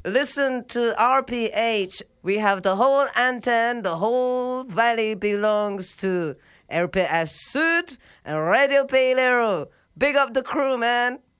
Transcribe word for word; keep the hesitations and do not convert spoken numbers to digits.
Listen to R P H. We have the whole antenne, the whole valley belongs to R P H Sud and Radio Pelero. Big up the crew, man.